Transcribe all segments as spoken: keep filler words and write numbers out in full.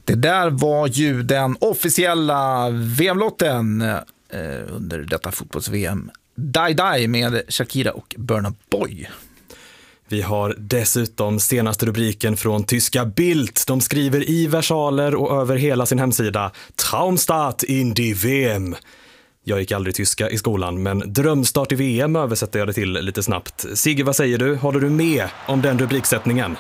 Det där var ju den officiella V M-lotten eh, under detta fotbolls-V M. Die Die med Shakira och Burna Boy. Vi har dessutom senaste rubriken från tyska Bild. De skriver i versaler och över hela sin hemsida: Traumstart in die V M. Jag gick aldrig tyska i skolan, men drömstart i V M översätter jag det till lite snabbt. Sigge, vad säger du? Håller du med om den rubriksättningen?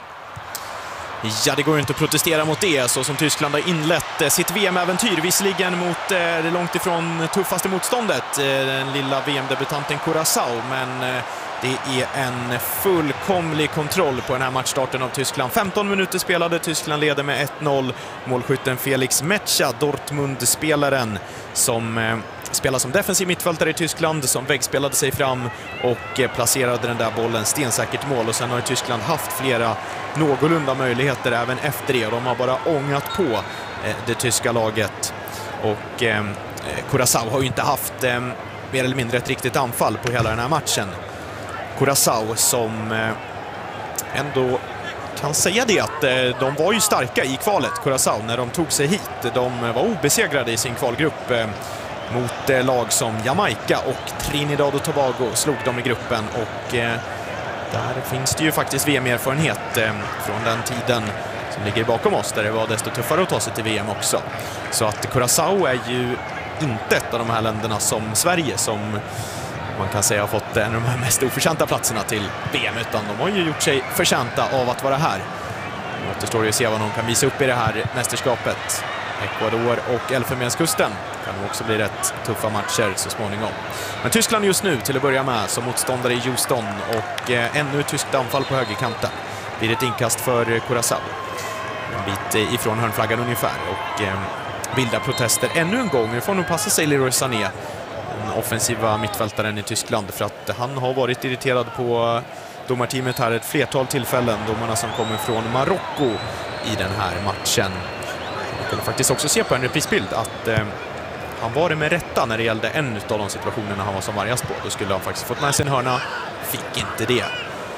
Ja, det går inte att protestera mot det, så som Tyskland har inlett sitt V M-äventyr, visserligen mot det eh, långt ifrån tuffaste motståndet, eh, den lilla V M-debutanten Curaçao, men eh, det är en fullkomlig kontroll på den här matchstarten av Tyskland. femton minuter spelade, Tyskland leder med ett noll. Målskytten Felix Metscha, Dortmund-spelaren som eh, spelar som defensiv mittfältare i Tyskland, som väggspelade sig fram och eh, placerade den där bollen stensäkert mål. Och sen har Tyskland haft flera någorlunda möjligheter även efter det. De har bara ångat på eh, det tyska laget. Och eh, Curaçao har ju inte haft eh, mer eller mindre ett riktigt anfall på hela den här matchen. Curaçao som eh, ändå kan säga det att eh, de var ju starka i kvalet, Curaçao, när de tog sig hit. De var obesegrade i sin kvalgrupp eh, mot eh, lag som Jamaica och Trinidad och Tobago slog dem i gruppen. Och eh, där finns det ju faktiskt V M-erfarenhet eh, från den tiden som ligger bakom oss, där det var desto tuffare att ta sig till V M också. Så att Curaçao är ju inte ett av de här länderna som Sverige, som man kan säga har fått en av de här mest oförtjänta platserna till V M, utan de har ju gjort sig förtjänta av att vara här. Nu återstår det att se vad de kan visa upp i det här mästerskapet. Ecuador och Elfenbenskusten kan nog också bli rätt tuffa matcher så småningom. Men Tyskland just nu till att börja med som motståndare i Houston, och eh, ännu ett tyskt anfall på högerkanten. Blir ett inkast för Curaçao. En bit ifrån hörnflaggan ungefär, och eh, vilda protester ännu en gång. Nu får nog passa sig Leroy Sané, den offensiva mittfältaren i Tyskland, för att han har varit irriterad på domarteamet här ett flertal tillfällen. Domarna som kommer från Marocko i den här matchen. Man kunde faktiskt också se på en reprisbild att eh, han var det med rätta när det gällde en av de situationerna han var som vargast på. Då skulle han faktiskt fått med sin hörna, fick inte det.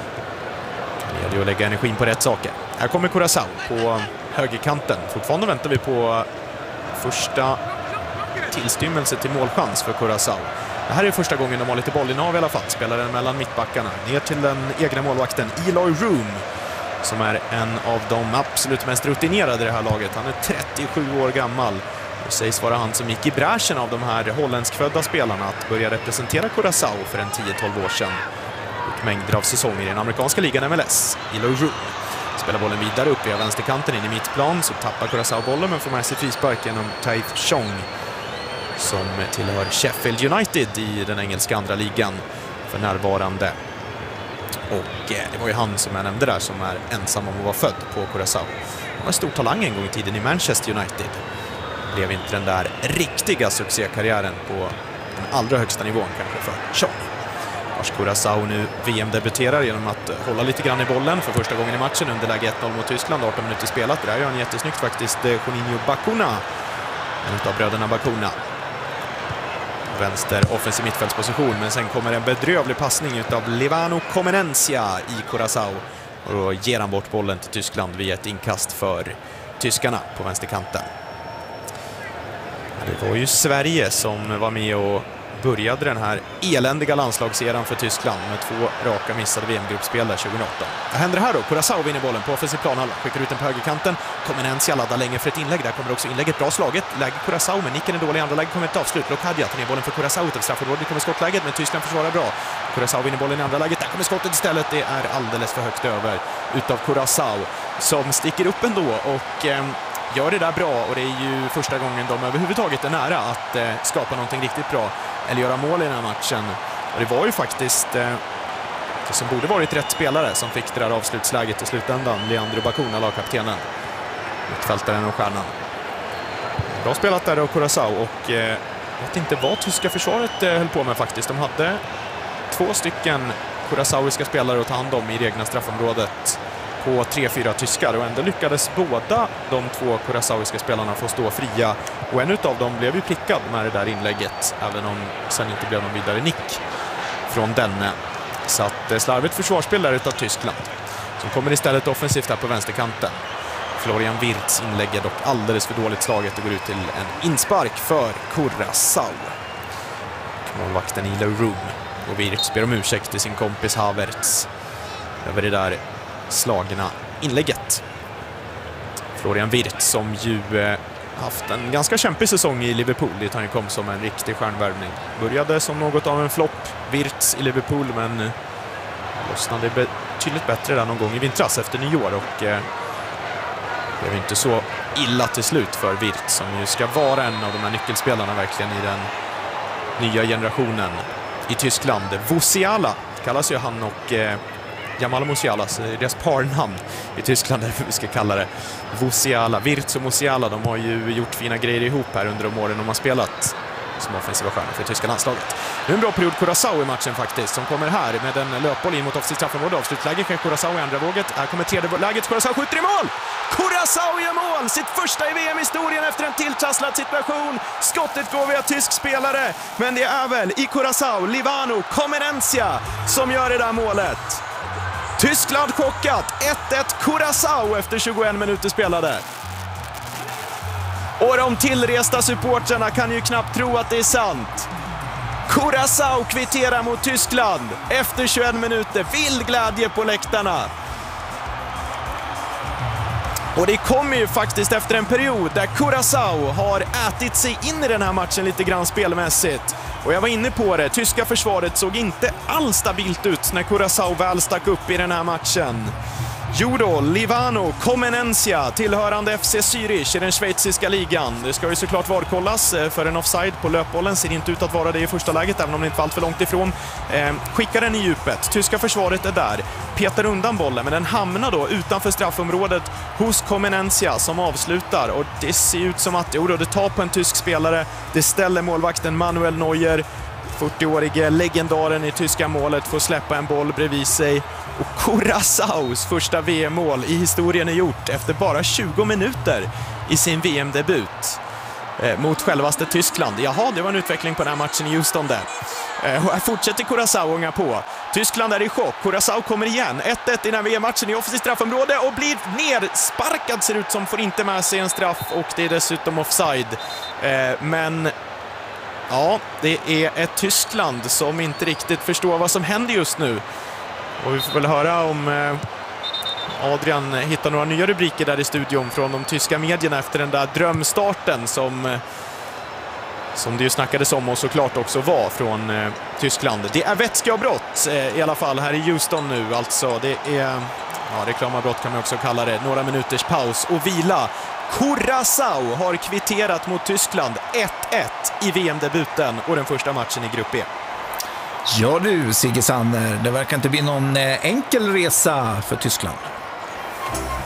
Det gäller ju att lägga energin på rätt saker. Här kommer Curaçao på högerkanten. Fortfarande väntar vi på första tillstymmelse till målchans för Curaçao. Det här är första gången de har lite bollinnehav i alla fall. Spelar den mellan mittbackarna ner till den egna målvakten Eloy Room, som är en av de absolut mest rutinerade i det här laget. Han är trettiosju år gammal. Det sägs vara han som gick i bräschen av de här holländskfödda spelarna att börja representera Curaçao för en tio tolv år sedan. Och mängder av säsonger i den amerikanska ligan M L S. Eloy Room spelar bollen vidare upp i vänsterkanten in i mittplan, så tappar Curaçao bollen men får med sig frispark genom Taith Chong, som tillhör Sheffield United i den engelska andra ligan för närvarande. Och eh, det var ju han som jag nämnde där som är ensam om att vara född på Curaçao. Han var stor talang en gång i tiden i Manchester United. Blev inte den där riktiga succékarriären på den allra högsta nivån kanske för Chong. Vars Curaçao nu V M-debuterar genom att hålla lite grann i bollen för första gången i matchen under läge ett noll mot Tyskland. arton minuter spelat. Det där gör han jättesnyggt faktiskt. Juninho Bacuna, en av bröderna Bacuna. Vänster offensiv mittfältsposition, men sen kommer en bedrövlig passning utav Levano Comenencia i Curaçao, och då ger han bort bollen till Tyskland via ett inkast för tyskarna på vänsterkanten. Det var ju Sverige som var med och började den här eländiga landslagseran för Tyskland med två raka missade V M-gruppspel där tjugohundraarton. Vad händer här då? Curaçao vinner bollen på offensiv planhalva, skickar ut den på högerkanten. Comenencia laddar länge för ett inlägg. Där kommer också inlägget, bra slaget. Läge Curaçao, men nicken är dålig. Andra läget kommer ett avslut. Lokadja tar ner bollen för Curaçao utav straffområdet. Det kommer skottläget, men Tyskland försvarar bra. Curaçao vinner bollen i andra läget. Där kommer skottet istället. Det är alldeles för högt över utav Curaçao, som sticker upp ändå och eh, gör det där bra. Och det är ju första gången de överhuvudtaget är nära att eh, skapa någonting riktigt bra eller göra mål i den här matchen. Och det var ju faktiskt eh, det som borde varit rätt spelare som fick det där avslutsläget i slutändan. Leandro Bacuna, lagkaptenen, mittfältaren och stjärnan. Bra spelat där av Curaçao, och eh, jag vet inte vad tyska försvaret eh, höll på med faktiskt. De hade två stycken curaçaoiska spelare att ta hand om i det egna straffområdet på tre fyra tyskar, och ändå lyckades båda de två curaçaoiska spelarna få stå fria, och en av dem blev ju prickad med det där inlägget, även om sen inte blev någon vidare nick från denne. Så att slarvigt försvarsspel där utav Tyskland, som kommer istället offensivt här på vänsterkanten. Florian Wirtz inlägg är dock alldeles för dåligt slaget och går ut till en inspark för Curaçao. Målvakten i Leroux och Wirtz ber om ursäkt till sin kompis Havertz över det där slagna inlägget. Florian Wirtz som ju eh, haft en ganska kämpig säsong i Liverpool dit han kom som en riktig stjärnvärvning. Började som något av en flopp Wirtz i Liverpool, men lossnade betydligt bättre där någon gång i vintras efter nyår och eh, det blev inte så illa till slut för Wirtz som ju ska vara en av de här nyckelspelarna verkligen i den nya generationen i Tyskland. Musiala kallas ju han och eh, Jamal Musiala, deras parnamn i Tyskland därför vi ska kalla det Musiala. Wirtz och Musiala, de har ju gjort fina grejer ihop här under de åren de har spelat som offensiva stjärnor för tyska landslaget. Nu är en bra period Curaçao i matchen faktiskt, som kommer här med en löpboll in mot offensivt straffområde. Avslutläge sker Curaçao i andra våget. Här kommer tredje läget. Curaçao skjuter i mål! Curaçao gör mål! Sitt första i V M-historien efter en tilltrasslad situation. Skottet går via tysk spelare, men det är väl i Curaçao Livano Comenencia som gör det där målet. Tyskland chockat. ett ett Curaçao efter tjugoen minuter spelade. Och de tillresta supportrarna kan ju knappt tro att det är sant. Curaçao kvitterar mot Tyskland efter tjugoen minuter. Vild glädje på läktarna. Och det kommer ju faktiskt efter en period där Curaçao har ätit sig in i den här matchen lite grann spelmässigt. Och jag var inne på det, tyska försvaret såg inte alls stabilt ut när Curaçao väl stack upp i den här matchen. Jo då, Livano Comenencia, tillhörande F C Zürich i den schweiziska ligan. Det ska ju såklart varkollas för en offside på löpbollen. Ser inte ut att vara det i första läget, även om det inte var allt för långt ifrån. Eh, skickar den i djupet. Tyska försvaret är där. Petar undan bollen, men den hamnar då utanför straffområdet hos Comenencia som avslutar. Och det ser ut som att jo då, det tar på en tysk spelare. Det ställer målvakten Manuel Neuer, fyrtioårige legendaren i tyska målet, får släppa en boll bredvid sig. Och Curaçaos första V M-mål i historien är gjort efter bara tjugo minuter i sin V M-debut eh, mot självaste Tyskland. Jaha, det var en utveckling på den här matchen i Houston där. Eh, och här fortsätter Curaçao ånga på. Tyskland är i chock. Curaçao kommer igen. ett ett i den här V M-matchen i offensivt straffområde och blir nersparkad, ser ut som, får inte med sig en straff och det är dessutom offside. Eh, men... Ja, det är ett Tyskland som inte riktigt förstår vad som händer just nu. Och vi får väl höra om Adrian hittar några nya rubriker där i studion från de tyska medierna efter den där drömstarten som, som det ju snackades om och såklart också var från Tyskland. Det är vätskeavbrott i alla fall här i Houston nu. Alltså det är, ja, reklamavbrott kan man också kalla det. Några minuters paus och vila. Curaçao har kvitterat mot Tyskland ett ett i V M-debuten och den första matchen i Grupp E. Ja du, Sigge Sander, det verkar inte bli någon enkel resa för Tyskland.